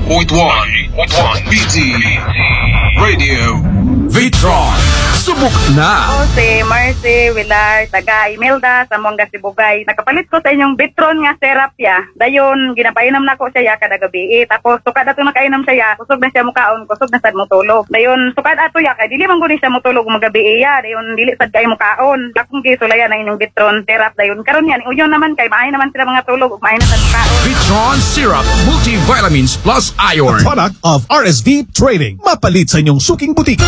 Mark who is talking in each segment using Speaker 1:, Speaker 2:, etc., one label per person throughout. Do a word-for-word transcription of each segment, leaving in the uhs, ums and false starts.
Speaker 1: point one B T Radio. Vitron, subok na!
Speaker 2: Ako si Marcy Villar, taga Imelda, sa Mongga, Sibugay. Nakapalit ko sa inyong Vitron nga therapya. Dayon, ginapainam na ko siya kada gabi. Eh, tapos, sukad ato nakainam siya, kusog na siya mukaon, kusog na sad mo tulog. Dayon, sukad ato ya, kay dili man guni siya mutulog magabi iya. Dayon, dili sad kay mukaon. Akong gisulayan na inyong Vitron therapy. Dayon, karon yan, uyon naman kay, maaay naman sila mga tulog, maaay na sad mukaon.
Speaker 1: Vitron Syrup Multivitamins Plus Iron.
Speaker 3: A product of R S V Trading. Mapalit sa inyong suking butik.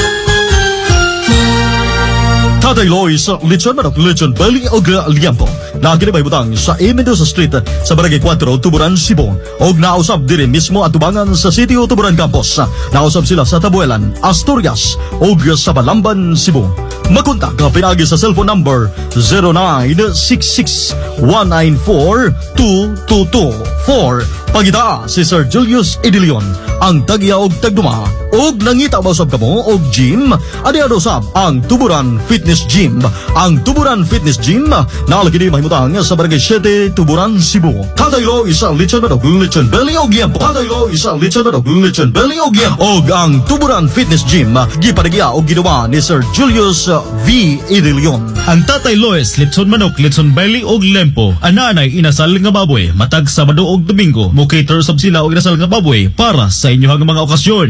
Speaker 3: Tatay Lois, Lechon Manok, Lechon Belly o Liampo. Naginibay butang sa A. Mendoza Street sa Barangay four, Tuburan, Cebu. Og nausap din mismo at tubangan sa City o Tuburan Campus. Nausap sila sa Tabuelan, Asturias og sa Balamban, Cebu. Makontak ka pinagi sa cellphone number zero nine six six one nine four two two two four. Pagita si Sir Julius Edilion, ang tagya og tagduma og nangita ba usab kamo og gym adi usab ang Tuburan Fitness Gym. Ang Tuburan Fitness Gym nalagi di mahimutang sa Barangay seven, Tuburan, Cebu. Tatay Lo isa lechon manok, lechon belly og liampo. Tatay Lo isa lechon manok, lechon belly og liampo. Og ang Tuburan Fitness Gym gipanagya og ginawa ni Sir Julius V. Edilion.
Speaker 4: Ang Tatay Lois, lechon manok, lechon belly og lempo. Ananay inasal nga baboy matag Sabado og Domingo. Mo cater sab sila og inasal nga baboy para sa inyong mga okasyon.